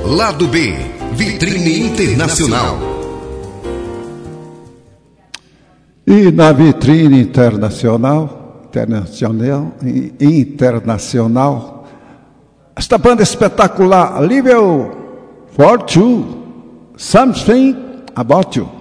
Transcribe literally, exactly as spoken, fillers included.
Lado B, Vitrine Internacional. E na Vitrine Internacional, internacional, internacional, esta banda espetacular, Level quarenta e dois, Something About You.